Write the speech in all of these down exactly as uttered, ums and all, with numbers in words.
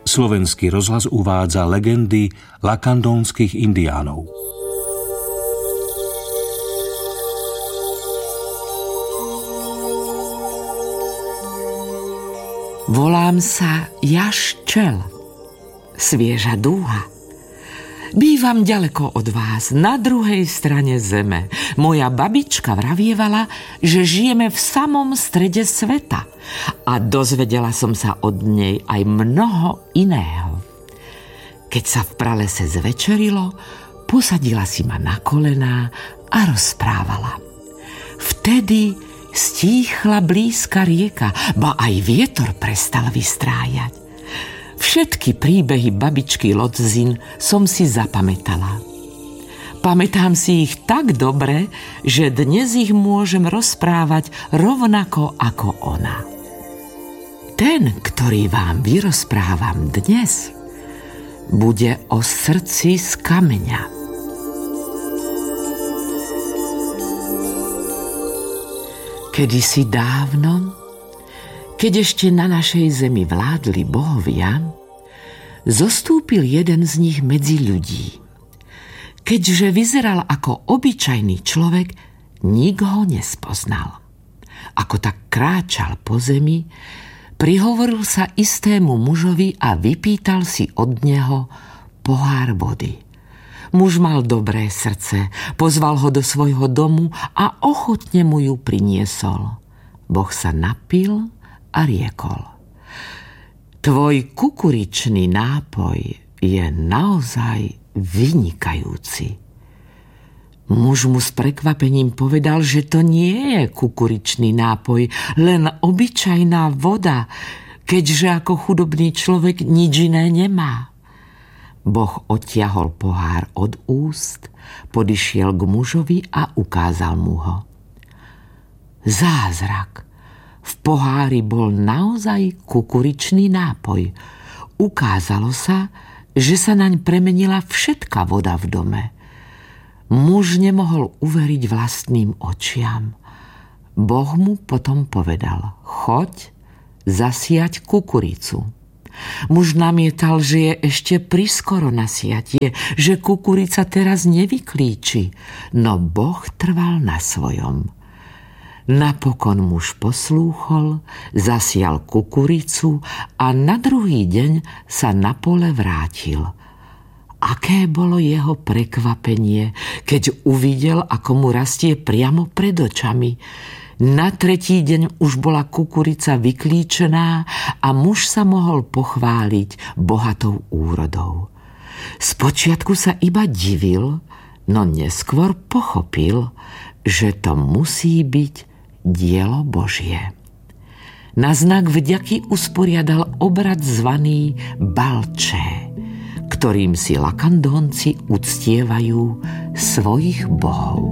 Slovenský rozhlas uvádza legendy lakandónskych indiánov. Volám sa Jaščel, svieža dúha. Bývam ďaleko od vás, na druhej strane zeme. Moja babička vravievala, že žijeme v samom strede sveta a dozvedela som sa od nej aj mnoho iného. Keď sa v pralese zvečerilo, posadila si ma na kolená a rozprávala. Vtedy stíchla blízka rieka, ba aj vietor prestal vystrájať. Všetky príbehy babičky Lodzin som si zapamätala. Pamätám si ich tak dobre, že dnes ich môžem rozprávať rovnako ako ona. Ten, ktorý vám vyrozprávam dnes, bude o srdci z kameňa. Kedysi dávno, keď ešte na našej zemi vládli bohovia, zostúpil jeden z nich medzi ľudí. Keďže vyzeral ako obyčajný človek, nik ho nespoznal. Ako tak kráčal po zemi, prihovoril sa istému mužovi a vypýtal si od neho pohár vody. Muž mal dobré srdce, pozval ho do svojho domu a ochotne mu ju priniesol. Boh sa napil a riekol: tvoj kukuričný nápoj je naozaj vynikajúci. Muž mu s prekvapením povedal, že to nie je kukuričný nápoj, len obyčajná voda, keďže ako chudobný človek nič iné nemá. Boh odtiahol pohár od úst, podišiel k mužovi a ukázal mu ho. Zázrak! V pohári bol naozaj kukuričný nápoj. Ukázalo sa, že sa naň premenila všetká voda v dome. Muž nemohol uveriť vlastným očiam. Boh mu potom povedal: choď zasiať kukuricu. Muž namietal, že je ešte priskoro na siatie, že kukurica teraz nevyklíči, no Boh trval na svojom. Napokon muž poslúchol, zasial kukuricu a na druhý deň sa na pole vrátil. Aké bolo jeho prekvapenie, keď uvidel, ako mu rastie priamo pred očami. Na tretí deň už bola kukurica vyklíčená a muž sa mohol pochváliť bohatou úrodou. Spočiatku sa iba divil, no neskôr pochopil, že to musí byť dielo Božie. Na znak vďaky usporiadal obrad zvaný Balché, ktorým si lakandónci uctievajú svojich bohov.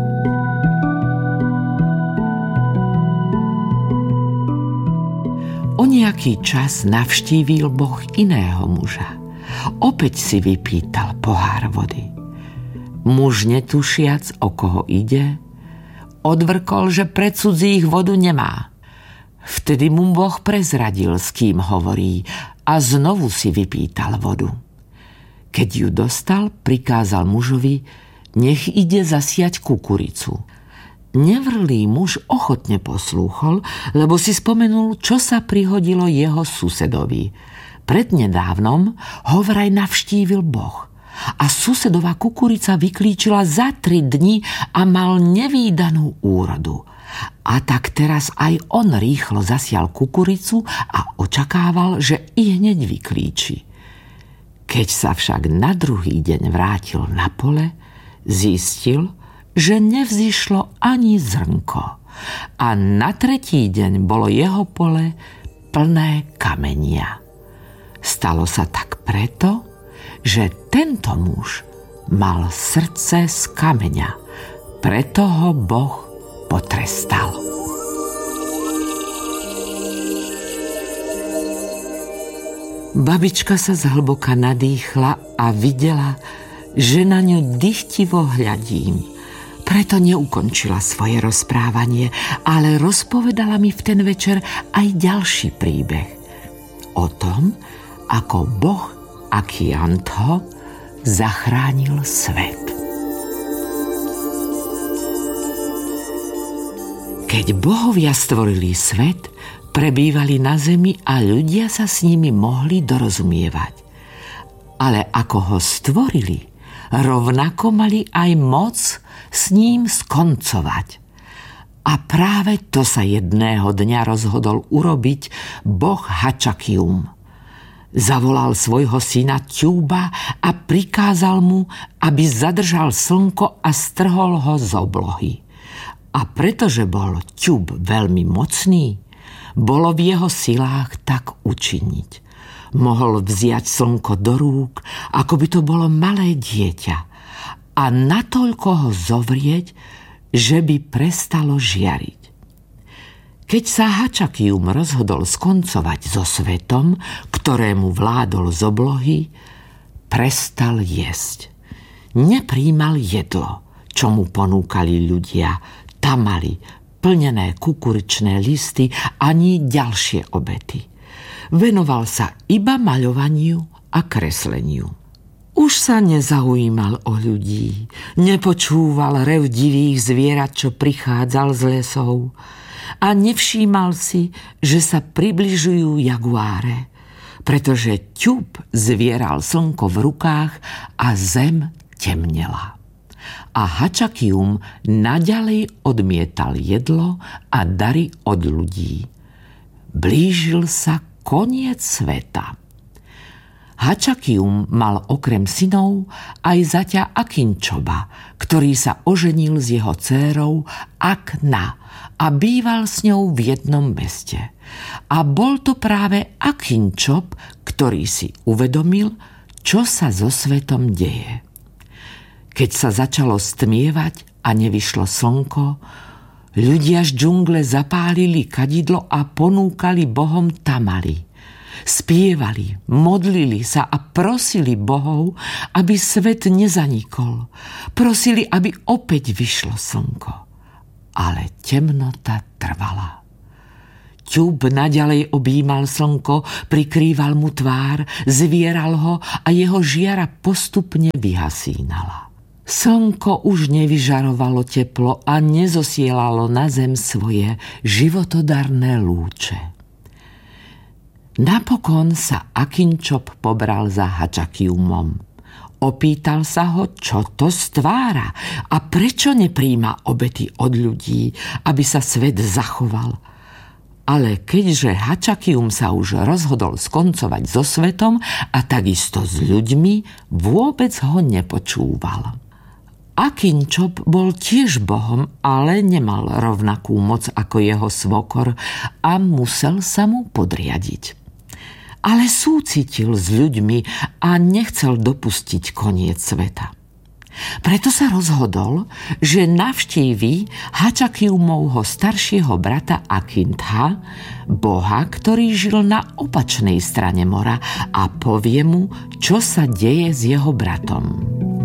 O nejaký čas navštívil Boh iného muža. Opäť si vypýtal pohár vody. Muž, netušiac, o koho ide, odvrkol, že pre cudzích vodu nemá. Vtedy mu Boh prezradil, s kým hovorí, a znovu si vypýtal vodu. Keď ju dostal, prikázal mužovi, nech ide zasiať kukuricu. Nevrlý muž ochotne poslúchol, lebo si spomenul, čo sa prihodilo jeho susedovi. Prednedávnom ho vraj navštívil Boh a susedová kukurica vyklíčila za tri dni a mal nevídanú úrodu. A tak teraz aj on rýchlo zasial kukuricu a očakával, že i hneď vyklíči. Keď sa však na druhý deň vrátil na pole, zistil, že nevzýšlo ani zrnko. A na tretí deň bolo jeho pole plné kamenia. Stalo sa tak preto, že tento muž mal srdce z kameňa. Preto ho Boh potrestal. Babička sa zhlboka nadýchla a videla, že na ňu dychtivo hľadím. Preto neukončila svoje rozprávanie, ale rozpovedala mi v ten večer aj ďalší príbeh. O tom, ako boh Akiantho zachránil svet. Keď bohovia stvorili svet, prebývali na zemi a ľudia sa s nimi mohli dorozumievať. Ale ako ho stvorili, rovnako mali aj moc s ním skoncovať. A práve to sa jedného dňa rozhodol urobiť boh Hačakium. Zavolal svojho syna Ťúba a prikázal mu, aby zadržal slnko a strhol ho z oblohy. A pretože bol Ťúb veľmi mocný, bolo v jeho silách tak učiniť. Mohol vziať slnko do rúk, ako by to bolo malé dieťa, a natoľko ho zovrieť, že by prestalo žiariť. Keď sa Hačakium rozhodol skoncovať so svetom, ktorému vládol z oblohy, prestal jesť. Nepríjmal jedlo, čo mu ponúkali ľudia, tamaly, plnené kukuričné listy ani ďalšie obety. Venoval sa iba maľovaniu a kresleniu. Už sa nezaujímal o ľudí, nepočúval rev divých zvierat, čo prichádzal z lesov, a nevšímal si, že sa približujú jaguáre, pretože Ťúb zvieral slnko v rukách a zem temnela. A Hačakium naďalej odmietal jedlo a dary od ľudí. Blížil sa koniec sveta. Hačakium mal okrem synov aj zaťa Akinčoba, ktorý sa oženil s jeho dcérou Akna a býval s ňou v jednom meste. A bol to práve Akinčob, ktorý si uvedomil, čo sa so svetom deje. Keď sa začalo stmievať a nevyšlo slnko, ľudia z džungle zapálili kadidlo a ponúkali bohom tamaly. Spievali, modlili sa a prosili bohov, aby svet nezanikol. Prosili, aby opäť vyšlo slnko. Ale temnota trvala. Ťúb naďalej objímal slnko, prikrýval mu tvár, zvieral ho a jeho žiara postupne vyhasínala. Slnko už nevyžarovalo teplo a nezosielalo na zem svoje životodarné lúče. Napokon sa Akinčob pobral za Hačakiumom. Opýtal sa ho, čo to stvára a prečo nepríjma obety od ľudí, aby sa svet zachoval. Ale keďže Hačakium sa už rozhodol skoncovať so svetom a takisto s ľuďmi, vôbec ho nepočúval. Akinčob bol tiež bohom, ale nemal rovnakú moc ako jeho svokor a musel sa mu podriadiť. Ale súcitil s ľuďmi a nechcel dopustiť koniec sveta. Preto sa rozhodol, že navštíví Hačakiumovho staršieho brata Akintha, boha, ktorý žil na opačnej strane mora, a povie mu, čo sa deje s jeho bratom.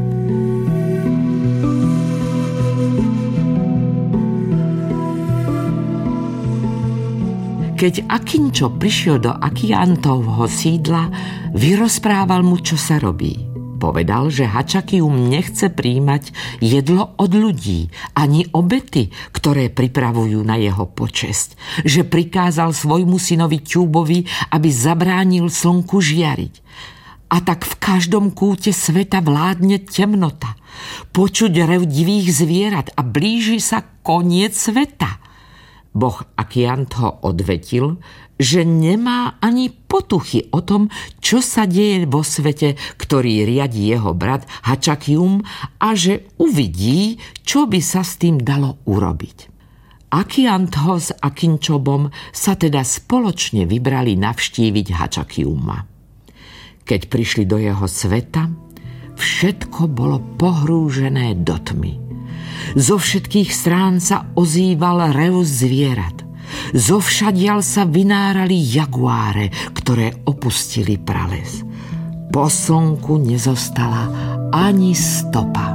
Keď Akinčo prišiel do Akiantovho sídla, vyrozprával mu, čo sa robí. Povedal, že Hačakium nechce príjmať jedlo od ľudí, ani obety, ktoré pripravujú na jeho počesť. Že prikázal svojmu synovi Ťúbovi, aby zabránil slnku žiariť. A tak v každom kúte sveta vládne temnota. Počuť rev divých zvierat a blíži sa koniec sveta. Boh Akiantho odvetil, že nemá ani potuchy o tom, čo sa deje vo svete, ktorý riadi jeho brat Hačakium, a že uvidí, čo by sa s tým dalo urobiť. Akiantho s Akinčobom sa teda spoločne vybrali navštíviť Hačakiuma. Keď prišli do jeho sveta, všetko bolo pohrúžené do tmy. Zo všetkých strán sa ozýval rev zvierat. Zovšadiaľ sa vynárali jaguáre, ktoré opustili prales. Po slnku nezostala ani stopa.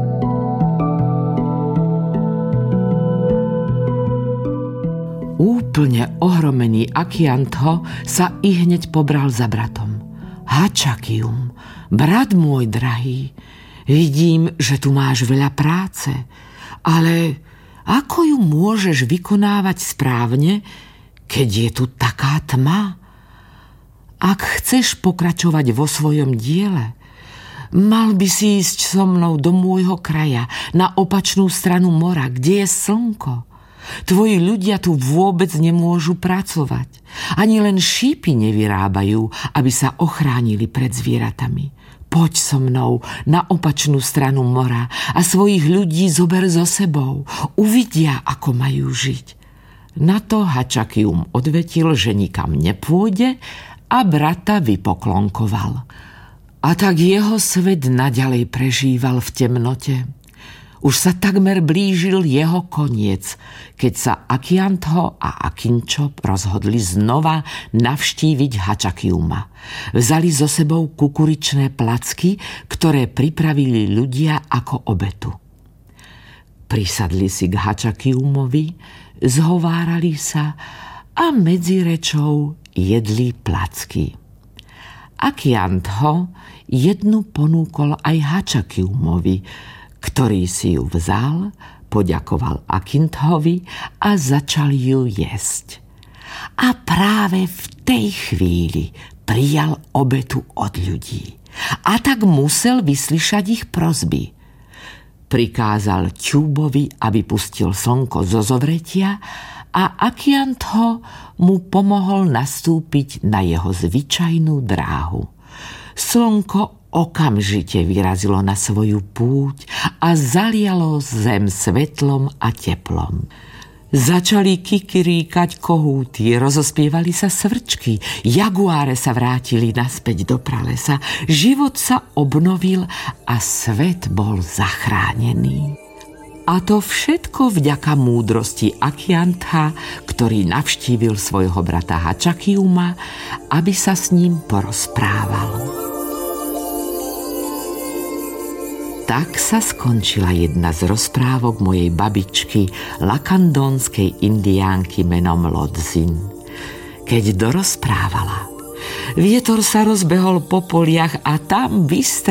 Úplne Úplne ohromený Akiantho sa ihneď pobral za bratom. Hačakium, brat môj drahý, vidím, že tu máš veľa práce, ale ako ju môžeš vykonávať správne, keď je tu taká tma? Ak chceš pokračovať vo svojom diele, mal by si ísť so mnou do môjho kraja, na opačnú stranu mora, kde je slnko. Tvoji ľudia tu vôbec nemôžu pracovať. Ani len šípy nevyrábajú, aby sa ochránili pred zvieratami. Poď so mnou na opačnú stranu mora a svojich ľudí zober so sebou. Uvidia, ako majú žiť. Na to Hačakium odvetil, že nikam nepôjde a brata vypoklonkoval. A tak jeho svet naďalej prežíval v temnote. Už sa takmer blížil jeho koniec, keď sa Akiantho a Akinčo rozhodli znova navštíviť Hačakiuma. Vzali so sebou kukuričné placky, ktoré pripravili ľudia ako obetu. Prisadli si k Hačakiumovi, zhovárali sa a medzi rečou jedli placky. Akiantho jednu ponúkol aj Hačakiumovi, ktorý si ju vzal, poďakoval Akinthovi a začal ju jesť. A práve v tej chvíli prijal obetu od ľudí. A tak musel vyslyšať ich prosby. Prikázal Ťúbovi, aby pustil slnko zo zovretia a Akiantho mu pomohol nastúpiť na jeho zvyčajnú dráhu. Slnko okamžite vyrazilo na svoju púť a zalialo zem svetlom a teplom. Začali kikiríkať kohúty, rozospievali sa svrčky, jaguáre sa vrátili naspäť do pralesa, život sa obnovil a svet bol zachránený. A to všetko vďaka múdrosti Akiantha, ktorý navštívil svojho brata Hačakiuma, aby sa s ním porozprával. Tak sa skončila jedna z rozprávok mojej babičky, lakandónskej indiánky menom Lodzin. Keď dorozprávala, vietor sa rozbehol po poliach a tam vystrelil